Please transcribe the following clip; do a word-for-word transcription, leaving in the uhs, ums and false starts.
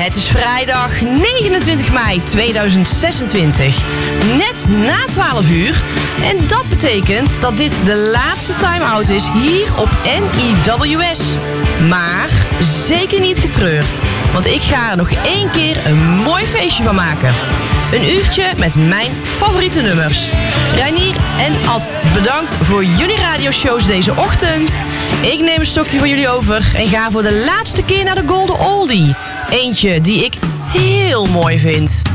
Het is vrijdag negenentwintig mei tweeduizend zesentwintig. Net na twaalf uur. En dat betekent dat dit de laatste time-out is hier op N I W S. Maar zeker niet getreurd. Want ik ga er nog één keer een mooi feestje van maken. Een uurtje met mijn favoriete nummers. Reinier en Ad, bedankt voor jullie radioshows deze ochtend. Ik neem een stokje van jullie over en ga voor de laatste keer naar de Golden Oldie. Eentje die ik heel mooi vind.